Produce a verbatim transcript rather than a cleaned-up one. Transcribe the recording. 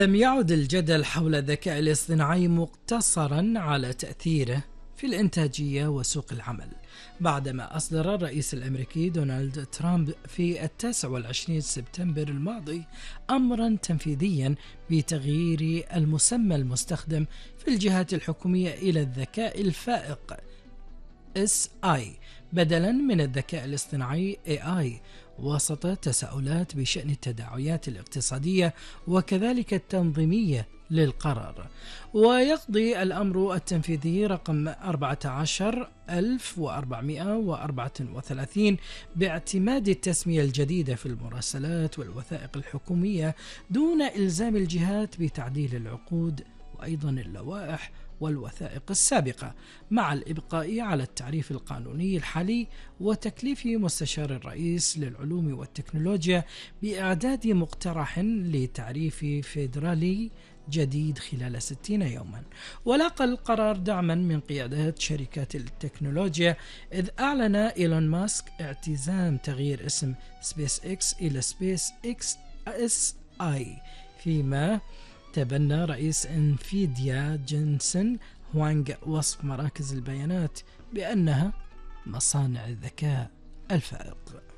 لم يعد الجدل حول الذكاء الاصطناعي مقتصرا على تأثيره في الإنتاجية وسوق العمل، بعدما أصدر الرئيس الأمريكي دونالد ترامب في التاسع والعشرين سبتمبر الماضي أمرا تنفيذيا بتغيير المسمى المستخدم في الجهات الحكومية إلى الذكاء الفائق إس آي بدلا من الذكاء الاصطناعي إيه آي، وسط تساؤلات بشأن التداعيات الاقتصادية وكذلك التنظيمية للقرار. ويقضي الأمر التنفيذي رقم أربعة عشر ألف وأربعمائة وأربعة وثلاثين باعتماد التسمية الجديدة في المراسلات والوثائق الحكومية دون إلزام الجهات بتعديل العقود وأيضا اللوائح والوثائق السابقة، مع الإبقاء على التعريف القانوني الحالي وتكليف مستشار الرئيس للعلوم والتكنولوجيا بإعداد مقترح لتعريف فيدرالي جديد خلال ستين يوما. ولاقى القرار دعما من قيادات شركات التكنولوجيا، إذ أعلن إيلون ماسك اعتزام تغيير اسم سبيس إكس إلى سبيس إكس إس آي، فيما تبنى رئيس انفيديا جنسن هوانغ وصف مراكز البيانات بأنها مصانع الذكاء الفائق.